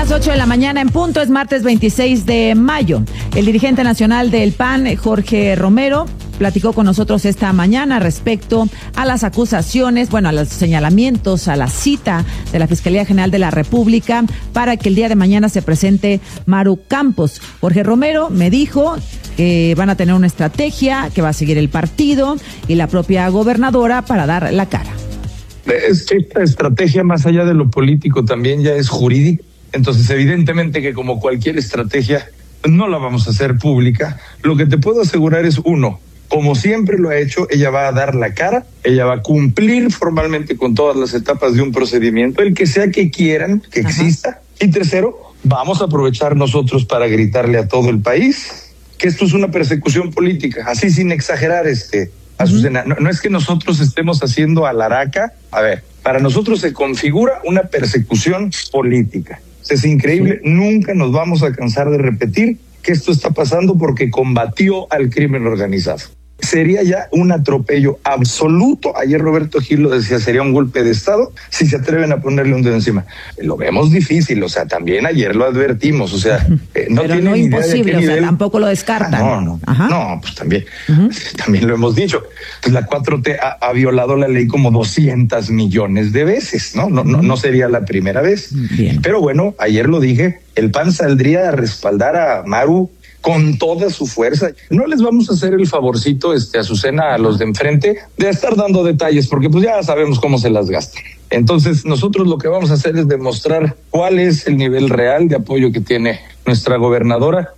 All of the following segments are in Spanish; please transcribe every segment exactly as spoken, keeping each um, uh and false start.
las ocho de la mañana en punto, es martes veintiséis de mayo. El dirigente nacional del P A N, Jorge Romero, platicó con nosotros esta mañana respecto a las acusaciones, bueno, a los señalamientos, a la cita de la Fiscalía General de la República para que el día de mañana se presente Maru Campos. Jorge Romero me dijo que van a tener una estrategia, que va a seguir el partido y la propia gobernadora para dar la cara. Esta estrategia, más allá de lo político, también ya es jurídica. Entonces, evidentemente que como cualquier estrategia, no la vamos a hacer pública. Lo que te puedo asegurar es, uno, como siempre lo ha hecho, ella va a dar la cara, ella va a cumplir formalmente con todas las etapas de un procedimiento, el que sea que quieran que exista. Ajá. Y tercero, vamos a aprovechar nosotros para gritarle a todo el país que esto es una persecución política, así sin exagerar, este, Azucena. No, no es que nosotros estemos haciendo alaraca. A ver, para nosotros se configura una persecución política. Es increíble, sí. Nunca nos vamos a cansar de repetir que esto está pasando porque combatió al crimen organizado. Sería ya un atropello absoluto. Ayer Roberto Gil lo decía, sería un golpe de Estado si se atreven a ponerle un dedo encima. Lo vemos difícil, o sea, también ayer lo advertimos, o sea, eh, no tiene no imposible, o sea, tampoco lo descartan. Ah, no, no, Ajá. no, pues también, uh-huh. también lo hemos dicho. Pues la cuatro T ha, ha violado la ley como doscientos millones de veces, ¿no? No, uh-huh. no, no sería la primera vez. Bien. Pero bueno, ayer lo dije, el P A N saldría a respaldar a Maru con toda su fuerza. No les vamos a hacer el favorcito, este, Azucena, a los de enfrente, de estar dando detalles, porque pues ya sabemos cómo se las gastan. Entonces, nosotros lo que vamos a hacer es demostrar cuál es el nivel real de apoyo que tiene nuestra gobernadora.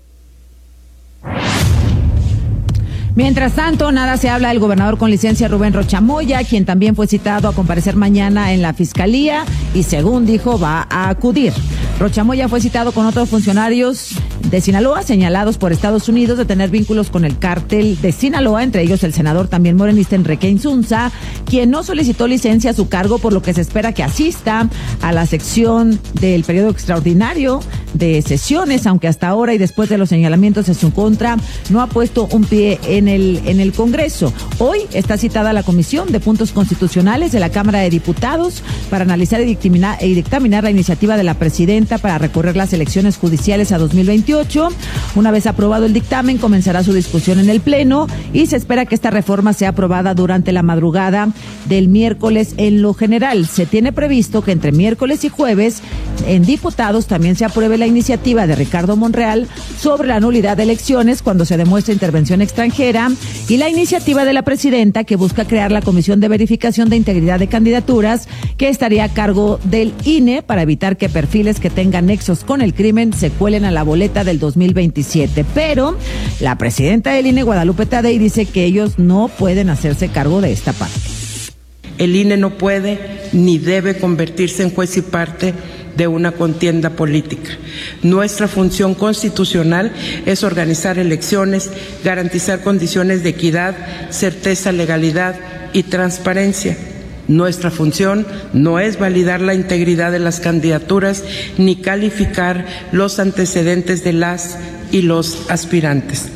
Mientras tanto, nada se habla del gobernador con licencia Rubén Rocha Moya, quien también fue citado a comparecer mañana en la Fiscalía y, según dijo, va a acudir. Rocha Moya fue citado con otros funcionarios de Sinaloa, señalados por Estados Unidos de tener vínculos con el cártel de Sinaloa, entre ellos el senador también morenista Enrique Insunza, quien no solicitó licencia a su cargo, por lo que se espera que asista a la sección del periodo extraordinario de sesiones, aunque hasta ahora y después de los señalamientos en su contra no ha puesto un pie en el en el Congreso. Hoy está citada la Comisión de Puntos Constitucionales de la Cámara de Diputados para analizar y dictaminar, y dictaminar la iniciativa de la presidenta para recorrer las elecciones judiciales a dos mil veintiocho. Una vez aprobado el dictamen, comenzará su discusión en el Pleno y se espera que esta reforma sea aprobada durante la madrugada del miércoles. En lo general, se tiene previsto que entre miércoles y jueves en diputados también se apruebe la iniciativa de Ricardo Monreal sobre la nulidad de elecciones cuando se demuestre intervención extranjera y la iniciativa de la presidenta que busca crear la Comisión de Verificación de Integridad de Candidaturas, que estaría a cargo del I N E para evitar que perfiles que tengan nexos con el crimen se cuelen a la boleta del dos mil veintisiete. Pero la presidenta del I N E, Guadalupe Tadei, dice que ellos no pueden hacerse cargo de esta parte. El I N E no puede ni debe convertirse en juez y parte de una contienda política. Nuestra función constitucional es organizar elecciones, garantizar condiciones de equidad, certeza, legalidad y transparencia. Nuestra función no es validar la integridad de las candidaturas ni calificar los antecedentes de las y los aspirantes.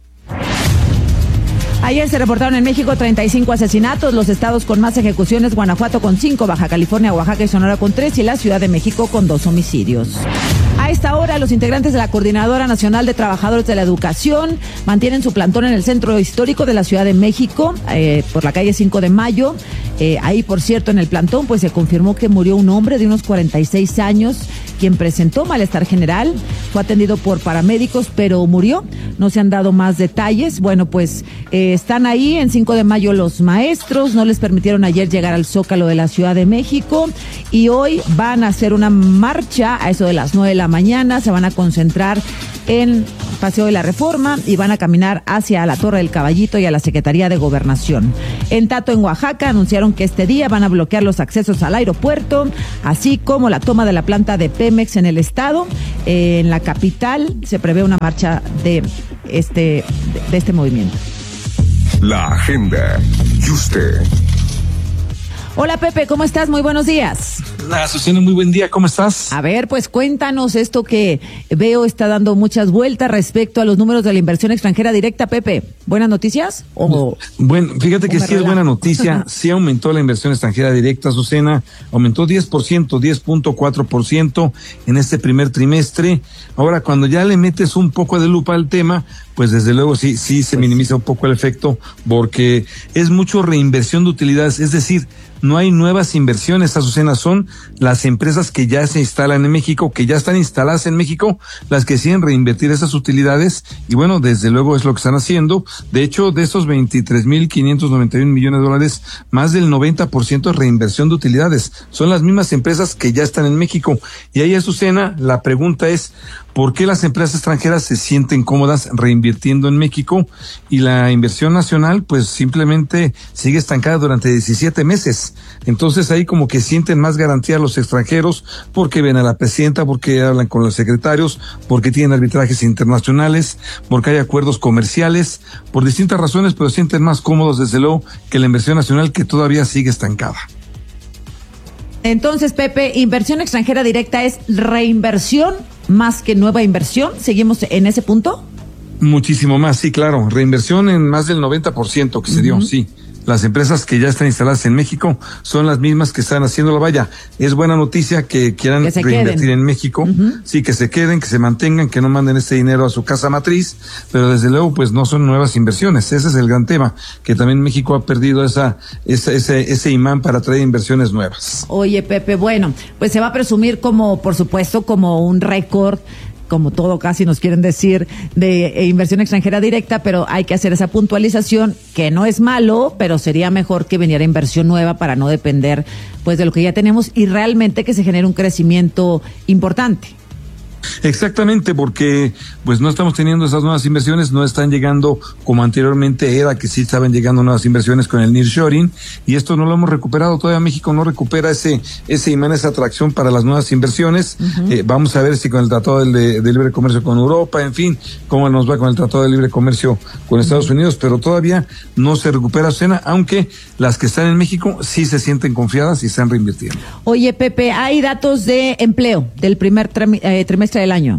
Ayer se reportaron en México treinta y cinco asesinatos, los estados con más ejecuciones, Guanajuato con cinco, Baja California, Oaxaca y Sonora con tres y la Ciudad de México con dos homicidios. A esta hora, los integrantes de la Coordinadora Nacional de Trabajadores de la Educación mantienen su plantón en el Centro Histórico de la Ciudad de México, eh, por la calle cinco de mayo. Eh, ahí, por cierto, en el plantón, pues se confirmó que murió un hombre de unos cuarenta y seis años, quien presentó malestar general, fue atendido por paramédicos, pero murió. No se han dado más detalles. Bueno, pues eh, están ahí en cinco de mayo los maestros, no les permitieron ayer llegar al Zócalo de la Ciudad de México y hoy van a hacer una marcha a eso de las nueve de la mañana, se van a concentrar en Paseo de la Reforma y van a caminar hacia la Torre del Caballito y a la Secretaría de Gobernación. En Tato, en Oaxaca, anunciaron que este día van a bloquear los accesos al aeropuerto, así como la toma de la planta de Pemex en el estado. Eh, en la capital se prevé una marcha de este, de este movimiento. La agenda y usted. Hola Pepe, ¿cómo estás? Muy buenos días. Azucena, muy buen día, ¿cómo estás? A ver, pues cuéntanos esto que veo está dando muchas vueltas respecto a los números de la inversión extranjera directa, Pepe. ¿Buenas noticias? O, bueno, fíjate que sí relajo? es buena noticia, sí aumentó la inversión extranjera directa, Azucena, aumentó diez por ciento, diez punto cuatro por ciento en este primer trimestre. Ahora, cuando ya le metes un poco de lupa al tema, pues desde luego sí, sí se minimiza un poco el efecto, porque es mucho reinversión de utilidades, es decir, no hay nuevas inversiones, Azucena, son las empresas que ya se instalan en México, que ya están instaladas en México, las que deciden reinvertir esas utilidades, y bueno, desde luego es lo que están haciendo. De hecho, de esos veintitrés mil quinientos noventa y un millones de dólares, más del noventa por ciento es reinversión de utilidades. Son las mismas empresas que ya están en México. Y ahí, Azucena, la pregunta es, ¿por qué las empresas extranjeras se sienten cómodas reinvirtiendo en México y la inversión nacional pues simplemente sigue estancada durante diecisiete meses? Entonces ahí como que sienten más garantía los extranjeros porque ven a la presidenta, porque hablan con los secretarios, porque tienen arbitrajes internacionales, porque hay acuerdos comerciales, por distintas razones, pero sienten más cómodos desde luego que la inversión nacional, que todavía sigue estancada. Entonces, Pepe, inversión extranjera directa es reinversión más que nueva inversión. ¿Seguimos en ese punto? Muchísimo más, sí, claro. Reinversión en más del noventa por ciento que se dio, uh-huh. sí. Las empresas que ya están instaladas en México son las mismas que están haciéndolo. Vaya, es buena noticia que quieran que reinvertir queden. en México, uh-huh. sí, que se queden, que se mantengan, que no manden ese dinero a su casa matriz, pero desde luego pues no son nuevas inversiones. Ese es el gran tema, que también México ha perdido esa, esa ese, ese imán para traer inversiones nuevas. Oye, Pepe, bueno, pues se va a presumir como, por supuesto, como un récord, como todo casi nos quieren decir, de eh, inversión extranjera directa, pero hay que hacer esa puntualización, que no es malo, pero sería mejor que viniera inversión nueva para no depender pues de lo que ya tenemos y realmente que se genere un crecimiento importante. Exactamente, porque pues no estamos teniendo esas nuevas inversiones, no están llegando como anteriormente era, que sí estaban llegando nuevas inversiones con el nearshoring, y esto no lo hemos recuperado. Todavía México no recupera ese ese imán, esa atracción para las nuevas inversiones. Uh-huh. Eh, vamos a ver si con el Tratado de, de Libre Comercio con Europa, en fin, cómo nos va con el Tratado de Libre Comercio con Estados uh-huh. Unidos, pero todavía no se recupera Azucena, aunque las que están en México sí se sienten confiadas y están reinvirtiendo. Oye, Pepe, hay datos de empleo del primer trim- eh, trimestre del año.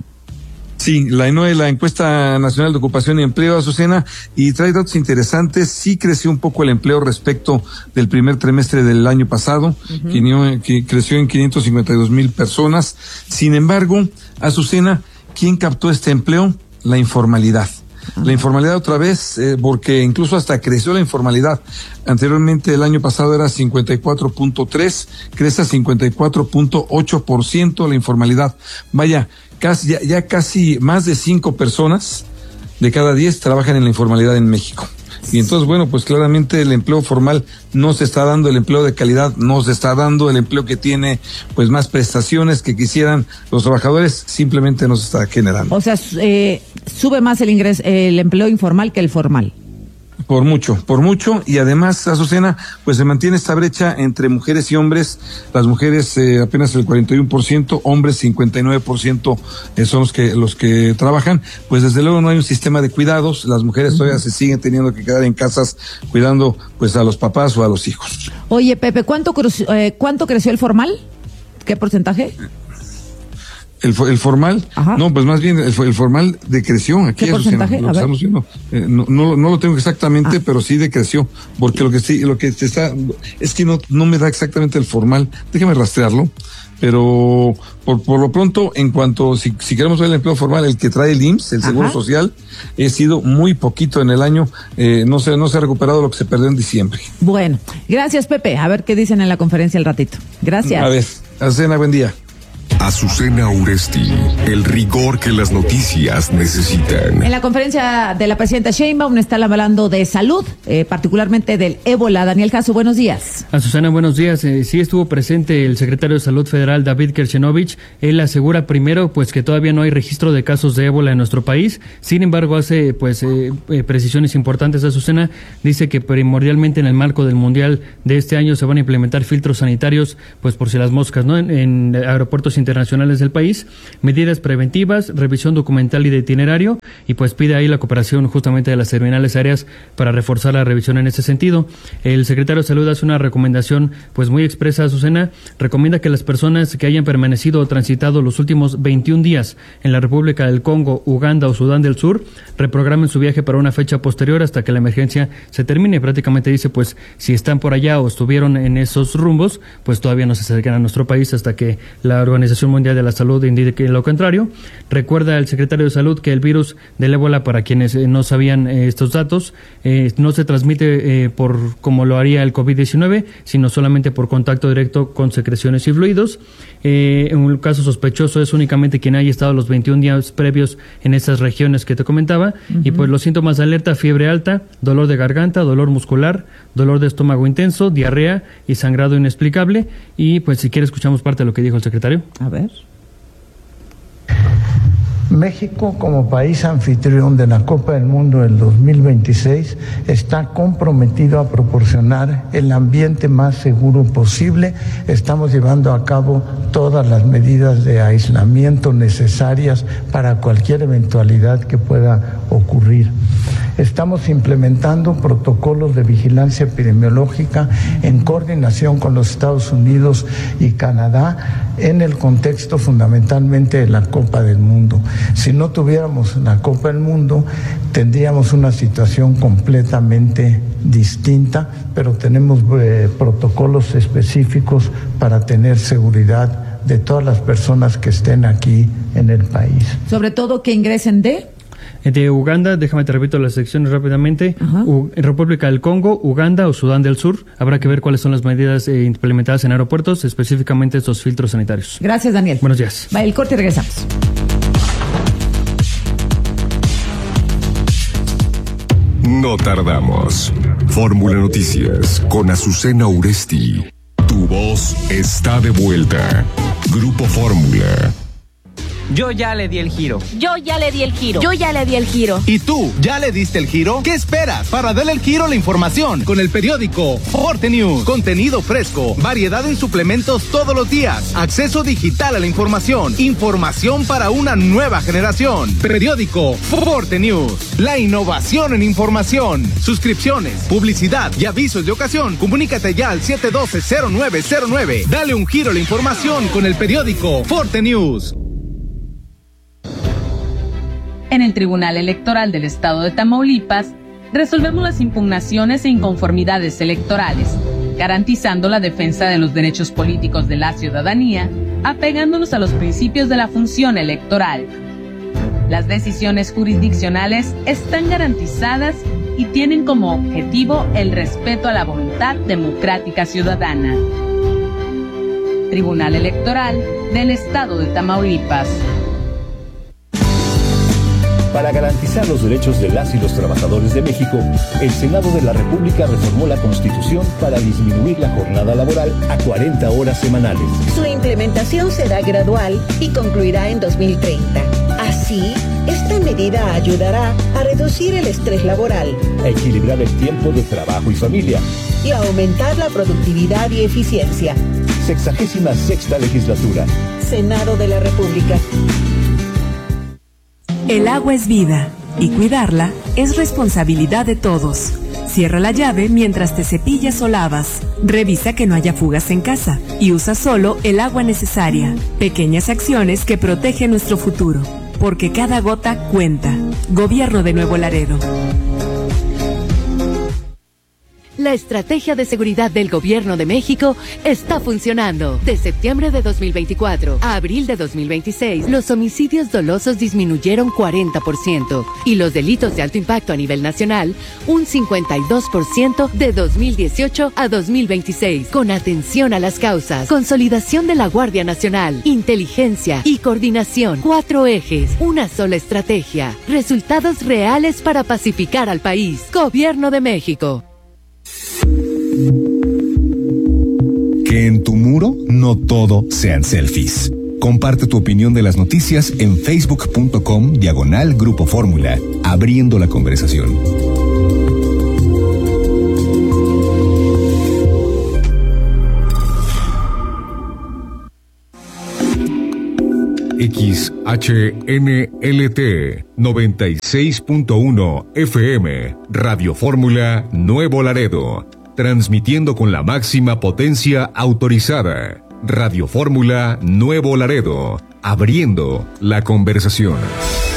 Sí, la E N O E, la Encuesta Nacional de Ocupación y Empleo, Azucena, y trae datos interesantes. Sí creció un poco el empleo respecto del primer trimestre del año pasado, uh-huh. que creció en quinientos cincuenta y dos mil personas. Sin embargo, Azucena, ¿quién captó este empleo? La informalidad. La informalidad otra vez, eh, porque incluso hasta creció la informalidad. Anteriormente el año pasado era cincuenta y cuatro punto tres, crece a cincuenta y cuatro punto ocho por ciento la informalidad. Vaya, casi, ya, ya casi más de cinco personas de cada diez trabajan en la informalidad en México. Y entonces, bueno, pues claramente el empleo formal no se está dando, el empleo de calidad no se está dando, el empleo que tiene pues más prestaciones que quisieran los trabajadores simplemente no se está generando. O sea, eh, sube más el ingreso, el empleo informal que el formal. Por mucho, por mucho, y además, Azucena, pues se mantiene esta brecha entre mujeres y hombres. Las mujeres eh, apenas el cuarenta y uno por ciento, hombres cincuenta y nueve por ciento eh, son los que los que trabajan. Pues desde luego no hay un sistema de cuidados, las mujeres uh-huh. todavía se siguen teniendo que quedar en casas cuidando pues a los papás o a los hijos. Oye, Pepe, ¿cuánto, cru- eh, ¿cuánto creció el formal? ¿Qué porcentaje? El, el formal, Ajá. no, pues más bien el, el formal decreció. Aquí, ¿Qué porcentaje? Lo que estamos viendo, eh, no, no, no lo tengo exactamente, ah. pero sí decreció, porque lo que sí, lo que te está, es que no, no me da exactamente el formal. Déjame rastrearlo, pero por, por lo pronto, en cuanto, si, si queremos ver el empleo formal, el que trae el I M S S, el Seguro Ajá. Social, ha sido muy poquito en el año, eh, no se, no se ha recuperado lo que se perdió en diciembre. Bueno, gracias, Pepe. A ver qué dicen en la conferencia el ratito. Gracias. A ver, Azucena, buen día. Azucena Uresti, el rigor que las noticias necesitan. En la conferencia de la presidenta Sheinbaum están hablando de salud, eh, particularmente del ébola. Daniel Jasso, buenos días. Azucena, buenos días. Eh, sí estuvo presente el secretario de Salud Federal, David Kershenovich. Él asegura primero pues que todavía no hay registro de casos de ébola en nuestro país. Sin embargo, hace pues eh, eh, precisiones importantes. Azucena dice que primordialmente en el marco del Mundial de este año se van a implementar filtros sanitarios, pues por si las moscas, ¿no? En, en aeropuertos aeropuertos internacionales del país, medidas preventivas, revisión documental y de itinerario, y pues pide ahí la cooperación justamente de las terminales aéreas para reforzar la revisión en ese sentido. El secretario de Salud hace una recomendación pues muy expresa, Azucena, recomienda que las personas que hayan permanecido o transitado los últimos veintiún días en la República del Congo, Uganda o Sudán del Sur, reprogramen su viaje para una fecha posterior hasta que la emergencia se termine. Prácticamente dice, pues, si están por allá o estuvieron en esos rumbos, pues todavía no se acercan a nuestro país hasta que la Organización Mundial de la Salud indique lo contrario. Recuerda el secretario de Salud que el virus del ébola, para quienes eh, no sabían eh, estos datos, eh, no se transmite eh, por como lo haría el COVID diecinueve, sino solamente por contacto directo con secreciones y fluidos. Eh, en un caso sospechoso es únicamente quien haya estado los veintiún días previos en esas regiones que te comentaba. Uh-huh. Y pues los síntomas de alerta: fiebre alta, dolor de garganta, dolor muscular, dolor de estómago intenso, diarrea y sangrado inexplicable. Y pues si quieres escuchamos parte de lo que dijo el secretario. A ver. México, como país anfitrión de la Copa del Mundo del dos mil veintiséis, está comprometido a proporcionar el ambiente más seguro posible. Estamos llevando a cabo todas las medidas de aislamiento necesarias para cualquier eventualidad que pueda ocurrir. Estamos implementando protocolos de vigilancia epidemiológica en coordinación con los Estados Unidos y Canadá en el contexto fundamentalmente de la Copa del Mundo. Si no tuviéramos la Copa del Mundo, tendríamos una situación completamente distinta, pero tenemos eh, protocolos específicos para tener seguridad de todas las personas que estén aquí en el país. Sobre todo que ingresen de... De Uganda, déjame te repito las secciones rápidamente. U- República del Congo, Uganda o Sudán del Sur. Habrá que ver cuáles son las medidas eh, implementadas en aeropuertos, específicamente estos filtros sanitarios. Gracias, Daniel. Buenos días. Va el corte y regresamos. No tardamos. Fórmula Noticias con Azucena Uresti. Tu voz está de vuelta. Grupo Fórmula. Yo ya le di el giro. Yo ya le di el giro. Yo ya le di el giro. ¿Y tú ya le diste el giro? ¿Qué esperas para darle el giro a la información? Con el periódico Forte News. Contenido fresco, variedad en suplementos todos los días, acceso digital a la información, información para una nueva generación. Periódico Forte News. La innovación en información. Suscripciones, publicidad y avisos de ocasión. Comunícate ya al siete uno dos cero nueve cero nueve. Dale un giro a la información con el periódico Forte News. En el Tribunal Electoral del Estado de Tamaulipas, resolvemos las impugnaciones e inconformidades electorales, garantizando la defensa de los derechos políticos de la ciudadanía, apegándonos a los principios de la función electoral. Las decisiones jurisdiccionales están garantizadas y tienen como objetivo el respeto a la voluntad democrática ciudadana. Tribunal Electoral del Estado de Tamaulipas. Para garantizar los derechos de las y los trabajadores de México, el Senado de la República reformó la Constitución para disminuir la jornada laboral a cuarenta horas semanales. Su implementación será gradual y concluirá en dos mil treinta. Así, esta medida ayudará a reducir el estrés laboral, a equilibrar el tiempo de trabajo y familia y a aumentar la productividad y eficiencia. Sexagésima sexta legislatura. Senado de la República. El agua es vida y cuidarla es responsabilidad de todos. Cierra la llave mientras te cepillas o lavas. Revisa que no haya fugas en casa y usa solo el agua necesaria. Pequeñas acciones que protegen nuestro futuro, porque cada gota cuenta. Gobierno de Nuevo Laredo. La estrategia de seguridad del Gobierno de México está funcionando. De septiembre de dos mil veinticuatro a abril de dos mil veintiséis, los homicidios dolosos disminuyeron cuarenta por ciento y los delitos de alto impacto a nivel nacional un cincuenta y dos por ciento de dos mil dieciocho a dos mil veintiséis. Con atención a las causas, consolidación de la Guardia Nacional, inteligencia y coordinación. Cuatro ejes, una sola estrategia. Resultados reales para pacificar al país. Gobierno de México. Que en tu muro no todo sean selfies. Comparte tu opinión de las noticias en facebook.com diagonal Grupo Fórmula, abriendo la conversación. X H N L T noventa y seis punto uno F M, Radio Fórmula Nuevo Laredo, transmitiendo con la máxima potencia autorizada. Radio Fórmula Nuevo Laredo, abriendo la conversación.